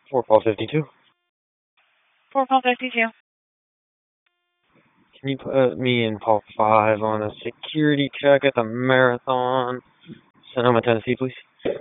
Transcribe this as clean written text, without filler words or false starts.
4 Paul 52. 4 Paul 52. Can you put me in Paul 5 on a security check at the Marathon, Sonoma, Tennessee, please?